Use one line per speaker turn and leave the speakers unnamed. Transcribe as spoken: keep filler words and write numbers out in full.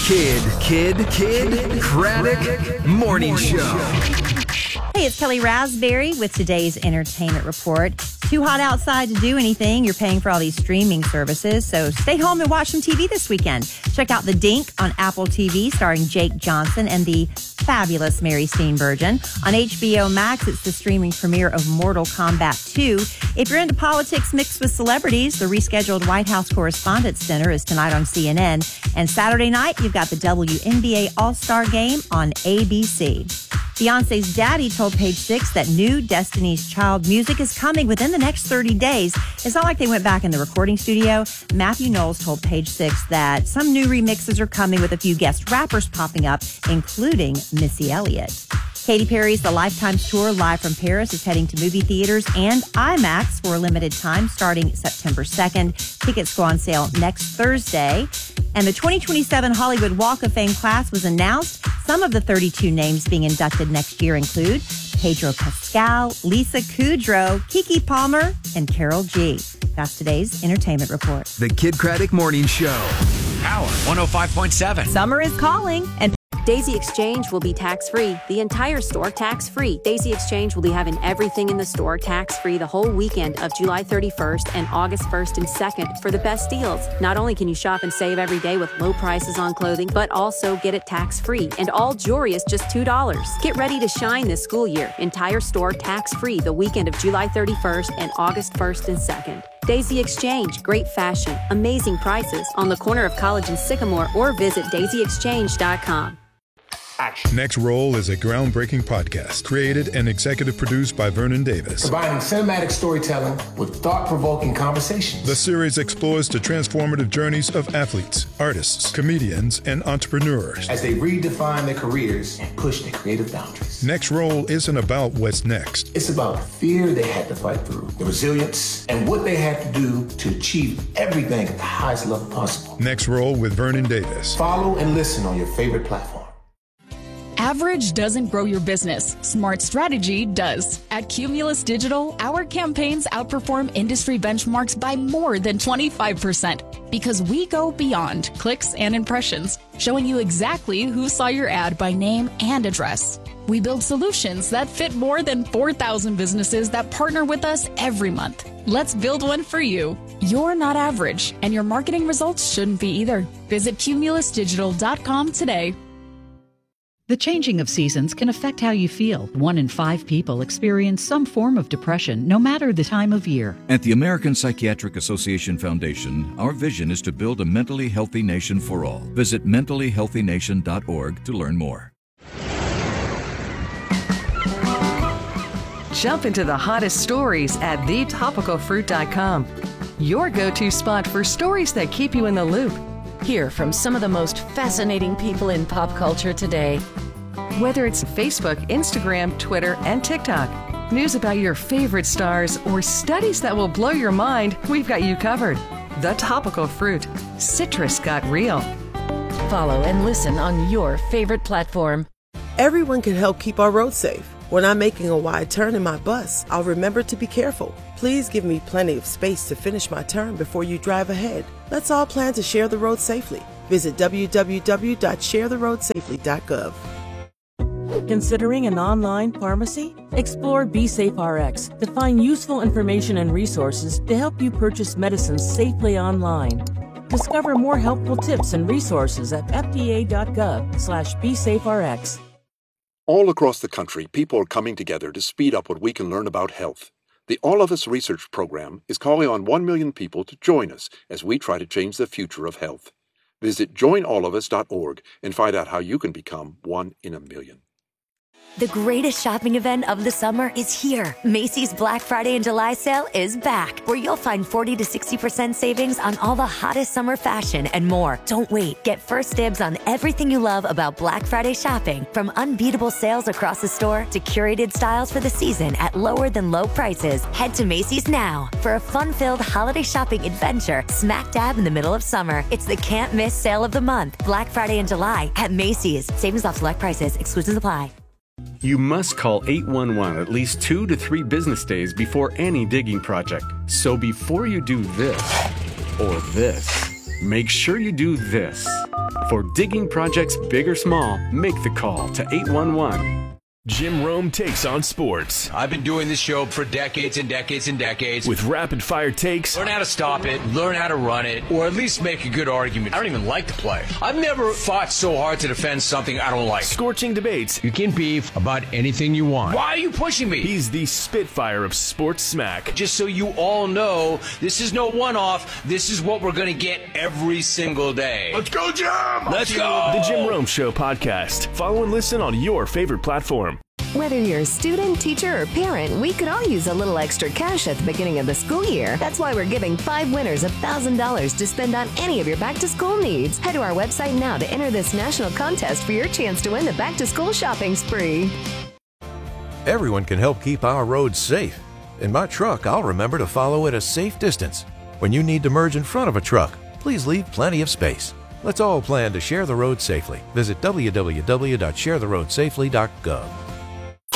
Kid, Kid, Kid, Craddock Morning Show.
Hey, it's Kelly Raspberry with today's entertainment report. Too hot outside to do anything. You're paying for all these streaming services, so stay home and watch some T V this weekend. Check out The Dink on Apple T V, starring Jake Johnson and the fabulous Mary Steenburgen. On H B O Max, it's the streaming premiere of Mortal Kombat two. If you're into politics mixed with celebrities, the rescheduled White House Correspondents' Dinner is tonight on C N N. And Saturday night, you've got the W N B A All-Star Game on A B C. Beyonce's daddy told Page Six that new Destiny's Child music is coming within the next thirty days. It's not like they went back in the recording studio. Matthew Knowles told Page Six that some new remixes are coming with a few guest rappers popping up, including Missy Elliott. Katy Perry's The Lifetimes Tour live from Paris is heading to movie theaters and IMAX for a limited time starting September second. Tickets go on sale next Thursday. And the twenty twenty-seven Hollywood Walk of Fame class was announced. Some of the thirty-two names being inducted next year include Pedro Pascal, Lisa Kudrow, Keke Palmer, and Karol G. That's today's entertainment report.
The Kid Craddock Morning Show.
Power one oh five point seven.
Summer is calling, and
Daisy Exchange will be tax-free. The entire store tax-free. Daisy Exchange will be having everything in the store tax-free the whole weekend of July thirty-first and August first and second for the best deals. Not only can you shop and save every day with low prices on clothing, but also get it tax-free. And all jewelry is just two dollars. Get ready to shine this school year. Entire store tax-free the weekend of July thirty-first and August first and second. Daisy Exchange, great fashion, amazing prices on the corner of College and Sycamore, or visit daisy exchange dot com.
Action. Next Roll is a groundbreaking podcast created and executive produced by Vernon Davis.
Combining cinematic storytelling with thought-provoking conversations.
The series explores the transformative journeys of athletes, artists, comedians, and entrepreneurs
as they redefine their careers and push their creative boundaries.
Next Roll isn't about what's next.
It's about the fear they had to fight through, the resilience, and what they had to do to achieve everything at the highest level possible.
Next Roll with Vernon Davis.
Follow and listen on your favorite platform.
Average doesn't grow your business. Smart strategy does. At Cumulus Digital, our campaigns outperform industry benchmarks by more than twenty-five percent because we go beyond clicks and impressions, showing you exactly who saw your ad by name and address. We build solutions that fit more than four thousand businesses that partner with us every month. Let's build one for you. You're not average, and your marketing results shouldn't be either. Visit cumulus digital dot com today.
The changing of seasons can affect how you feel. One in five people experience some form of depression, no matter the time of year.
At the American Psychiatric Association Foundation, our vision is to build a mentally healthy nation for all. Visit mentally healthy nation dot org to learn more.
Jump into the hottest stories at the topical fruit dot com. Your go-to spot for stories that keep you in the loop.
Hear from some of the most fascinating people in pop culture today.
Whether it's Facebook, Instagram, Twitter, and TikTok, news about your favorite stars, or studies that will blow your mind, we've got you covered. The Topical Fruit. Citrus got real.
Follow and listen on your favorite platform.
Everyone can help keep our roads safe. When I'm making a wide turn in my bus, I'll remember to be careful. Please give me plenty of space to finish my turn before you drive ahead. Let's all plan to share the road safely. Visit w w w dot share the road safely dot gov.
Considering an online pharmacy? Explore BeSafeRx to find useful information and resources to help you purchase medicines safely online. Discover more helpful tips and resources at f d a dot gov slash BeSafeRx.
All across the country, people are coming together to speed up what we can learn about health. The All of Us Research Program is calling on one million people to join us as we try to change the future of health. Visit join all of us dot org and find out how you can become one in a million.
The greatest shopping event of the summer is here. Macy's Black Friday and July sale is back, where you'll find forty to sixty percent savings on all the hottest summer fashion and more. Don't wait. Get first dibs on everything you love about Black Friday shopping, from unbeatable sales across the store to curated styles for the season at lower than low prices. Head to Macy's now for a fun-filled holiday shopping adventure smack dab in the middle of summer. It's the can't-miss sale of the month. Black Friday and July at Macy's. Savings off select prices. Exclusions apply.
You must call eight one one at least two to three business days before any digging project. So before you do this or this, make sure you do this. For digging projects big or small, make the call to eight one one.
Jim Rome takes on sports.
I've been doing this show for decades and decades and decades.
With rapid-fire takes.
Learn how to stop it, learn how to run it, or at least make a good argument. I don't even like to play. I've never fought so hard to defend something I don't like.
Scorching debates.
You can beef about anything you want. Why are you pushing me?
He's the Spitfire of sports smack.
Just so you all know, this is no one-off. This is what we're going to get every single day.
Let's go, Jim!
Let's go!
The Jim Rome Show podcast. Follow and listen on your favorite platform.
Whether you're a student, teacher, or parent, we could all use a little extra cash at the beginning of the school year. That's why we're giving five winners one thousand dollars to spend on any of your back-to-school needs. Head to our website now to enter this national contest for your chance to win the back-to-school shopping spree.
Everyone can help keep our roads safe. In my truck, I'll remember to follow at a safe distance. When you need to merge in front of a truck, please leave plenty of space. Let's all plan to share the road safely. Visit w w w dot share the road safely dot gov.